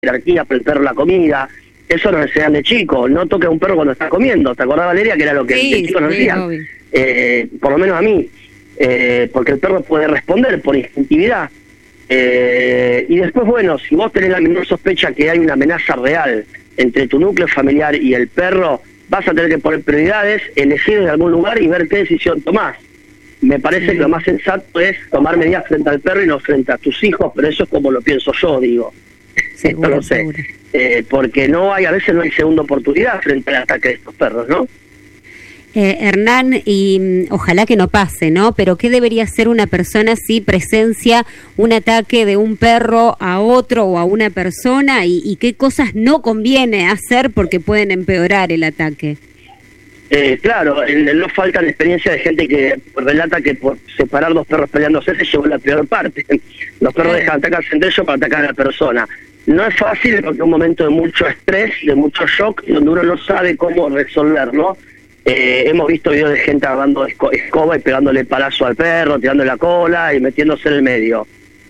jerarquía para el perro la comida. Eso nos enseñan de chico, no toques a un perro cuando está comiendo. ¿Te acordás, Valeria, que era lo que de chico nos decían? Por lo menos a mí, porque el perro puede responder por instintividad. Y después, bueno, si vos tenés la menor sospecha que hay una amenaza real entre tu núcleo familiar y el perro, vas a tener que poner prioridades, elegir en algún lugar y ver qué decisión tomás. Me parece que lo más sensato es tomar medidas frente al perro y no frente a tus hijos, pero eso es como lo pienso yo, digo. Seguro, no lo sé. Porque a veces no hay segunda oportunidad frente al ataque de estos perros, ¿no? Hernán, y ojalá que no pase, ¿no? Pero ¿qué debería hacer una persona si presencia un ataque de un perro a otro o a una persona y qué cosas no conviene hacer porque pueden empeorar el ataque? Claro, no faltan experiencias de gente que relata que por separar dos perros peleándose se llevó la peor parte. Los perros dejan atacarse entre ellos para atacar a la persona. No es fácil porque es un momento de mucho estrés, de mucho shock, donde uno no sabe cómo resolverlo. Hemos visto videos de gente agarrando escoba y pegándole palazo al perro, tirando la cola y metiéndose en el medio.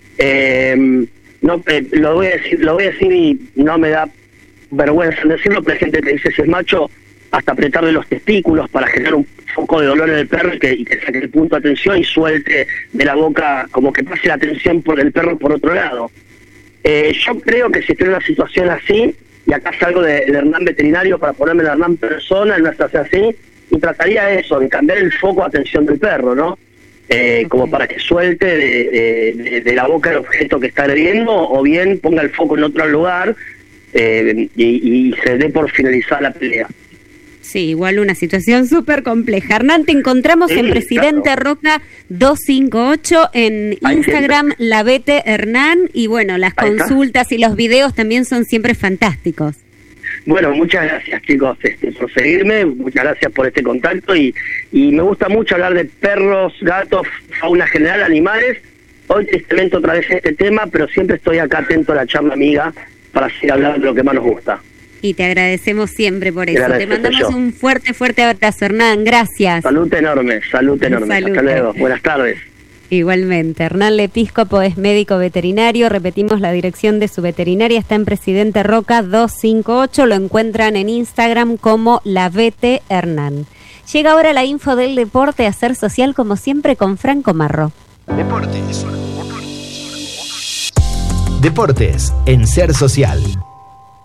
Lo voy a decir y no me da vergüenza en decirlo, pero hay gente que dice si es macho, hasta apretarle los testículos para generar un foco de dolor en el perro y que saque el punto de atención y suelte de la boca, como que pase la atención por el perro por otro lado. Yo creo que si estoy en una situación así, y acá salgo de Hernán veterinario para ponerme el Hernán persona en una situación así, y trataría eso, de cambiar el foco de atención del perro, ¿no? Como para que suelte de la boca el objeto que está agrediendo, o bien ponga el foco en otro lugar y se dé por finalizada la pelea. Sí, igual una situación súper compleja. Hernán, te encontramos en Presidente Roca 258, en Instagram, La Vete Hernán, y bueno, las consultas y los videos también son siempre fantásticos. Bueno, muchas gracias, chicos, por seguirme, muchas gracias por este contacto, y me gusta mucho hablar de perros, gatos, fauna general, animales. Hoy tristemente otra vez este tema, pero siempre estoy acá atento a la charla amiga para seguir hablando de lo que más nos gusta. Y te agradecemos siempre por eso. Te mandamos un fuerte abrazo, Hernán. Gracias. Salud enorme. Salud. Hasta luego. Buenas tardes. Igualmente. Hernán Lepiscopo es médico veterinario. Repetimos, la dirección de su veterinaria está en Presidente Roca 258. Lo encuentran en Instagram como La Vete Hernán. Llega ahora la info del deporte, Hacer Social, como siempre, con Franco Marro. Deportes en Ser Social.